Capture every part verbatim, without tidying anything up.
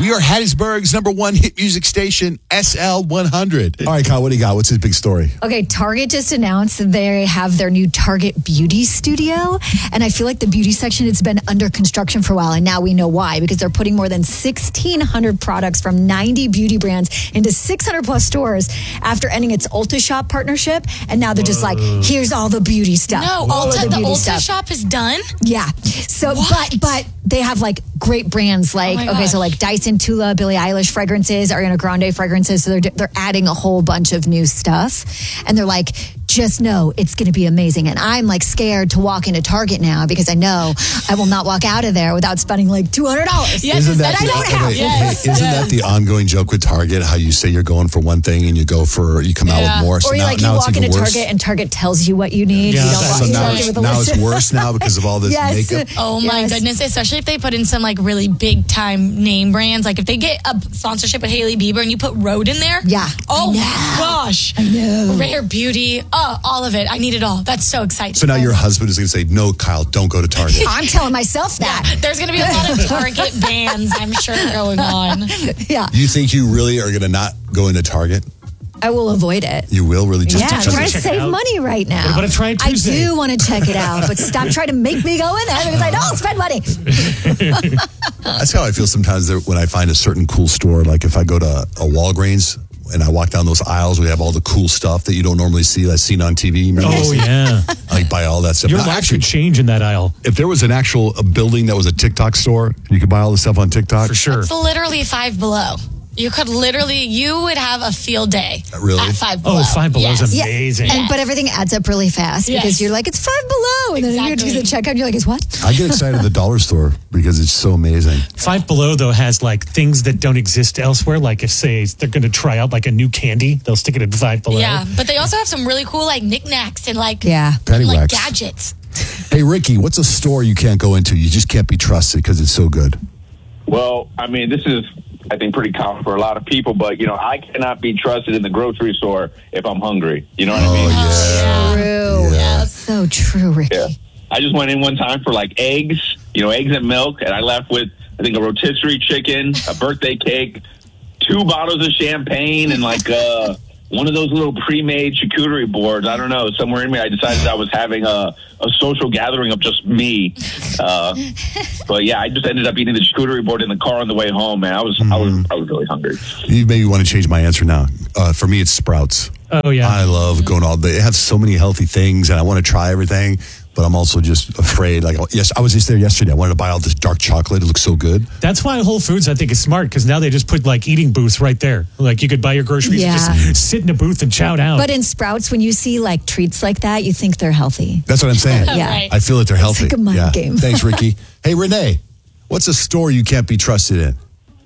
We are Hattiesburg's number one hit music station, S L one hundred. All right, Kyle, what do you got? What's his big story? Okay, Target just announced that they have their new Target Beauty Studio. And I feel like the beauty section has been under construction for a while. And now we know why, because they're putting more than sixteen hundred products from ninety beauty brands into six hundred plus stores after ending its Ulta Shop partnership. And now they're just like, here's all the beauty stuff. No, all Ulta, of the, the beauty Ulta stuff. Shop is done? Yeah. So, What? but, but they have like great brands like, Oh my okay, so gosh. like Dyson, Tula, Billie Eilish fragrances, Ariana Grande fragrances. So they're, they're adding a whole bunch of new stuff. And they're like, just know it's going to be amazing. And I'm like scared to walk into Target now because I know I will not walk out of there without spending like two hundred dollars. Yes, Isn't that, that I the, don't okay, have. okay, Yes, isn't yes. that the ongoing joke with Target? How you say you're going for one thing and you go for you come out Yeah. with more. So Or you now, like you now it's walk even into worse. Target and Target tells you what you need. Yeah, you don't that's- walk, So you now, walk in it's, with a now list. it's worse now because of all this Yes. makeup. Oh my Yes. goodness, especially if they put in some like really big time name brands. Like if they get a sponsorship with Hailey Bieber and you put Rhode in there. Yeah. Oh I know. my gosh. I know. Rare Beauty. Oh, all of it. I need it all. That's so exciting. So now your husband is going to say, no, Kyle, don't go to Target. I'm telling myself that. There's going to be a lot of Target bans, I'm sure, going on. Yeah. You think you really are going to not go into Target? I will avoid it. You will really just Yeah, I'm because trying to check it save out. money right now. What about a try it I Tuesday? do want to check it out, but stop trying to make me go in there because I don't spend money. That's how I feel sometimes that when I find a certain cool store. Like if I go to a Walgreens and I walk down those aisles, we have all the cool stuff that you don't normally see that's seen on T V. Remember? Oh, yeah. I buy all that stuff. Your Now, life actually, could change in that aisle. if there was an actual a building that was a TikTok store, and you could buy all the stuff on TikTok. For sure. It's literally Five Below. You could literally, you would have a field day Really? at Five Below. Oh, Five Below is Yes. amazing. And but everything adds up really fast Yes. because you're like, it's five below. And then you're to Exactly. the checkout and you're like, it's what? I get excited at the dollar store because it's so amazing. Five Below, though, has like things that don't exist elsewhere. Like if, say, they're going to try out like a new candy, they'll stick it in Five Below. Yeah, but they also have some really cool like knickknacks and like, Yeah. and, like Paddywhacks. gadgets. Hey, Ricky, what's a store you can't go into? You just can't be trusted because it's so good. Well, I mean, this is, I think, pretty common for a lot of people, but, you know, I cannot be trusted in the grocery store if I'm hungry. You know what I mean? Oh, yeah. True. Yeah. So true, Ricky. Yeah. I just went in one time for, like, eggs, you know, eggs and milk, and I left with, I think, a rotisserie chicken, a birthday cake, two bottles of champagne, and, like, uh, one of those little pre-made charcuterie boards. I don't know. Somewhere in me, I decided I was having a, a social gathering of just me. Uh, but yeah, I just ended up eating the charcuterie board in the car on the way home. Man, I was, I was, I was really hungry. You maybe want to change my answer now. Uh, for me, it's Sprouts. Oh, yeah. I love going all. They have so many healthy things, and I want to try everything. But I'm also just afraid. Like, oh, yes, I was just there yesterday. I wanted to buy all this dark chocolate. It looks so good. That's why Whole Foods, I think, is smart because now they just put like eating booths right there. Like you could buy your groceries Yeah. and just sit in a booth and chow down. But in Sprouts, when you see like treats like that, you think they're healthy. That's what I'm saying. Yeah. Right. I feel that they're healthy. like a mind yeah. game. Thanks, Ricky. Hey, Renee, what's a store you can't be trusted in?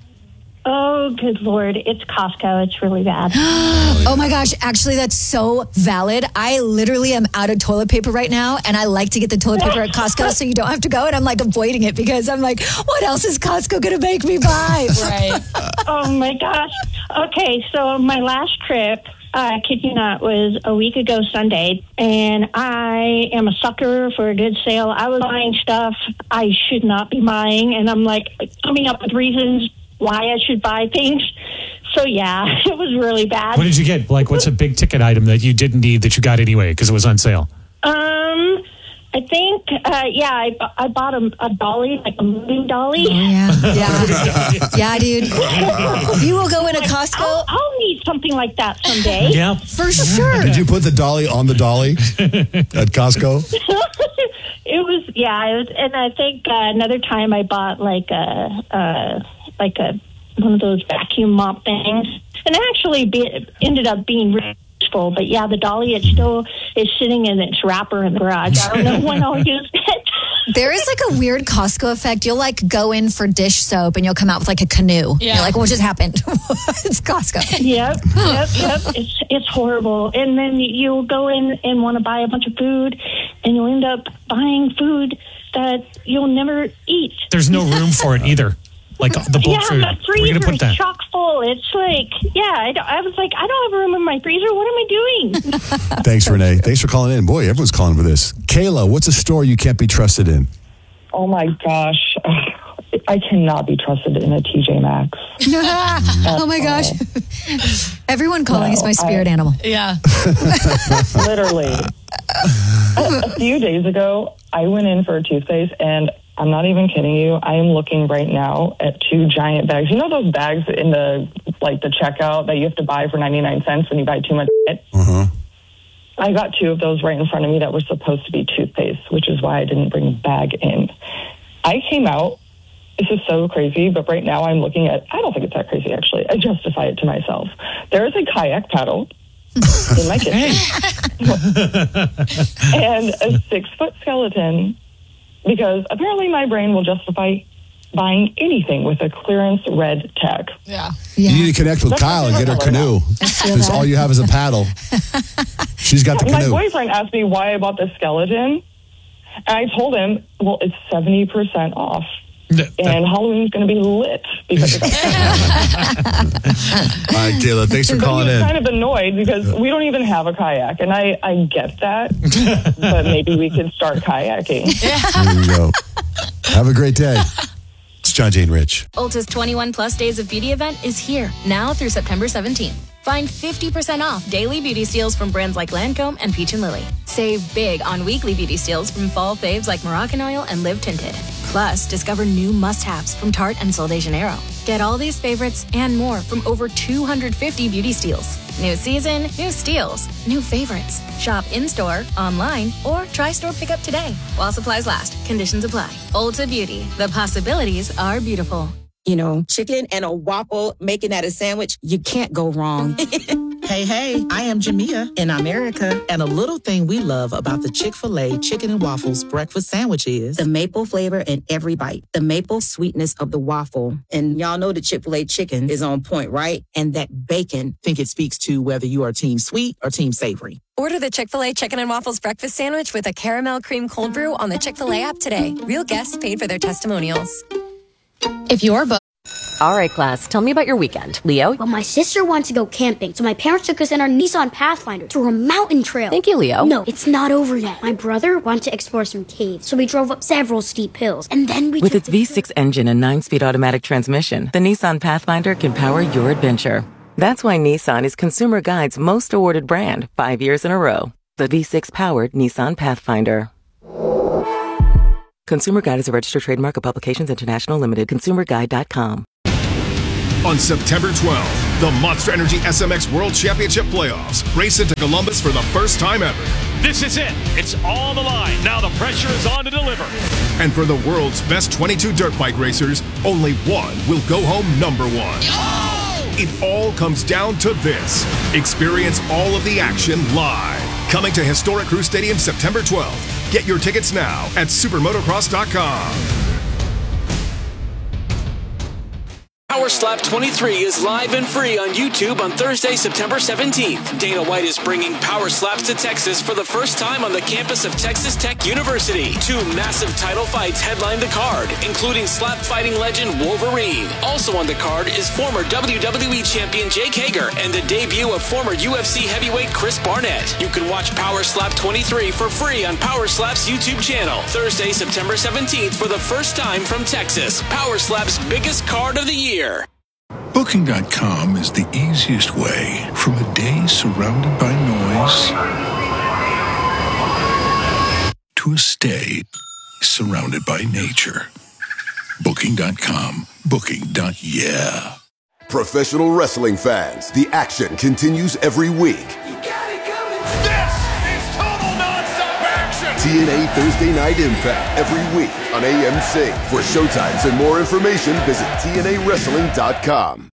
Oh, good Lord. It's Costco. It's really bad. Oh my gosh, actually that's so valid. I literally am out of toilet paper right now and I like to get the toilet paper at Costco so you don't have to go and I'm like avoiding it because I'm like, what else is Costco going to make me buy? Right. Oh, my gosh. Okay, so my last trip, uh, kid you not, was a week ago Sunday, and I am a sucker for a good sale. I was buying stuff I should not be buying, and I'm like coming up with reasons why I should buy things. So, yeah, it was really bad. what did you get? Like, what's a big ticket item that you didn't need that you got anyway because it was on sale? Um, I think, uh, yeah, I, bu- I bought a, a dolly, like a moving dolly. Oh, yeah. Yeah. Yeah, dude. You will go into Costco I'll, I'll need something like that someday. Yeah. for sure. Did you put the dolly on the dolly at Costco? It was, yeah, it was, and I think uh, another time I bought like a, uh, like a one of those vacuum mop things, and it actually be, ended up being really useful. But yeah, the dolly, it still is sitting in its wrapper in the garage. I don't know when I'll use it. There is like a weird Costco effect. You'll like go in for dish soap and you'll come out with like a canoe. Yeah. You're like, what just happened? It's Costco. Yep, yep, yep. It's it's horrible. And then you'll go in and want to buy a bunch of food, and you'll end up buying food that you'll never eat. There's no room for it either. Like the bulk Yeah, food. my Where are you freezer going to put is that? chock full. It's like, yeah, I, don't- I was like, I don't have room in my freezer. What am I doing? Thanks, Renee. Thanks for calling in. Boy, everyone's calling for this. Kayla, what's a store you can't be trusted in? Oh my gosh. I cannot be trusted in a T J Maxx. Oh my gosh. Everyone calling No, is my spirit I- animal. Yeah. Literally. a, a few days ago, I went in for a toothpaste, and I'm not even kidding you. I am looking right now at two giant bags. You know those bags in the like the checkout that you have to buy for ninety-nine cents when you buy too much shit? Uh-huh. I got two of those right in front of me that were supposed to be toothpaste, which is why I didn't bring a bag in. I came out. This is so crazy, but right now I'm looking at, I don't think it's that crazy, actually. I justify it to myself. There is a kayak paddle in my kitchen and a six-foot skeleton, because apparently my brain will justify buying anything with a clearance red tag. Yeah. Yeah. You need to connect with That's Kyle and get her what canoe. I feel Because that. all you have is a paddle. She's got the My canoe. boyfriend asked me why I bought the skeleton, and I told him, well, it's seventy percent off. And Halloween's going to be lit because of that. All right, Kayla, thanks for But calling he was in. kind of annoyed because we don't even have a kayak, and I, I get that, but maybe we could start kayaking. There you go. Have a great day. It's John Jane Rich. Ulta's twenty-one plus days of beauty event is here now through September seventeenth. Find fifty percent off daily beauty steals from brands like Lancome and Peach and Lily. Save big on weekly beauty steals from fall faves like Moroccan Oil and Live Tinted. Plus, discover new must-haves from Tarte and Sol de Janeiro. Get all these favorites and more from over two hundred fifty beauty steals. New season, new steals, new favorites. Shop in-store, online, or try store pickup today. While supplies last, conditions apply. Ulta Beauty. The possibilities are beautiful. You know, chicken and a waffle, making that a sandwich, you can't go wrong. Hey, hey, I am Jamia in America. And a little thing we love about the Chick-fil-A Chicken and Waffles breakfast sandwich is the maple flavor in every bite, the maple sweetness of the waffle. And y'all know the Chick-fil-A chicken is on point, right? And that bacon. I think it speaks to whether you are team sweet or team savory. Order the Chick-fil-A Chicken and Waffles breakfast sandwich with a caramel cream cold brew on the Chick-fil-A app today. Real guests paid for their testimonials. If you're booked. All right, class, tell me about your weekend. Leo? Well, my sister wants to go camping, so my parents took us in our Nissan Pathfinder through a mountain trail. Thank you, Leo. No, it's not over yet. My brother wanted to explore some caves, so we drove up several steep hills, and then we With took its the V six engine and nine-speed automatic transmission, the Nissan Pathfinder can power your adventure. That's why Nissan is Consumer Guide's most awarded brand five years in a row. The V six-powered Nissan Pathfinder. Consumer Guide is a registered trademark of Publications International Limited. consumer guide dot com. On September twelfth, the Monster Energy S M X World Championship Playoffs race into Columbus for the first time ever. This is it. It's all on the line. Now the pressure is on to deliver. And for the world's best twenty-two dirt bike racers, only one will go home number one. Oh! It all comes down to this. Experience all of the action live. Coming to historic Crew Stadium September twelfth. Get your tickets now at supermotocross dot com. Power Slap twenty-three is live and free on YouTube on Thursday, September seventeenth. Dana White is bringing Power Slaps to Texas for the first time on the campus of Texas Tech University. Two massive title fights headline the card, including slap fighting legend Wolverine. Also on the card is former W W E champion Jake Hager and the debut of former U F C heavyweight Chris Barnett. You can watch Power Slap twenty-three for free on Power Slap's YouTube channel. Thursday, September seventeenth for the first time from Texas. Power Slap's biggest card of the year. Booking dot com is the easiest way from a day surrounded by noise to a stay surrounded by nature. Booking dot com. Booking. Yeah. Professional wrestling fans, the action continues every week. This is total nonstop action. T N A Thursday Night Impact every week on A M C. For showtimes and more information, visit T N A wrestling dot com.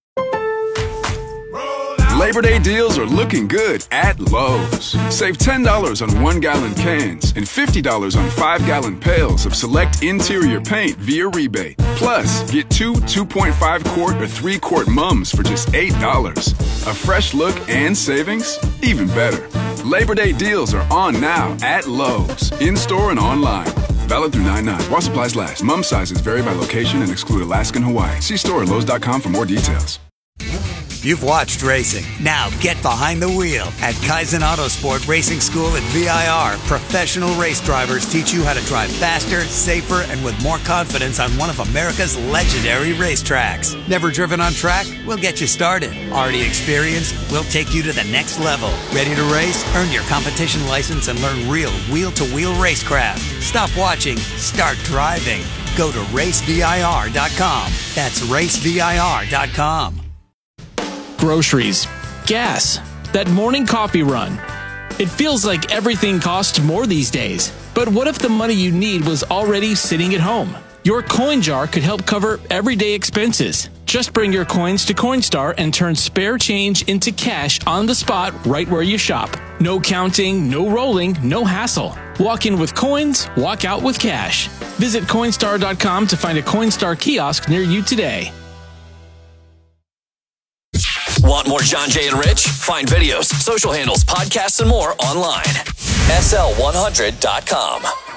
Labor Day deals are looking good at Lowe's. Save ten dollars on one-gallon cans and fifty dollars on five-gallon pails of select interior paint via rebate. Plus, get two two point five quart or three quart mums for just eight dollars. A fresh look and savings? Even better. Labor Day deals are on now at Lowe's, in-store and online. Valid through nine nine. While supplies last. Mum sizes vary by location and exclude Alaska and Hawaii. See store at Lowe's dot com for more details. You've watched racing. Now get behind the wheel. At Kaizen Autosport Racing School at V I R, professional race drivers teach you how to drive faster, safer, and with more confidence on one of America's legendary racetracks. Never driven on track? We'll get you started. Already experienced? We'll take you to the next level. Ready to race? Earn your competition license and learn real wheel-to-wheel racecraft. Stop watching. Start driving. Go to race V I R dot com. That's race V I R dot com. Groceries, gas, that morning coffee run. It feels like everything costs more these days. But what if the money you need was already sitting at home? Your coin jar could help cover everyday expenses. Just bring your coins to Coinstar and turn spare change into cash on the spot right where you shop. No counting, no rolling, no hassle. Walk in with coins, walk out with cash. Visit Coinstar dot com to find a Coinstar kiosk near you today. Want more John, Jay, and Rich? Find videos, social handles, podcasts, and more online. S L one hundred dot com.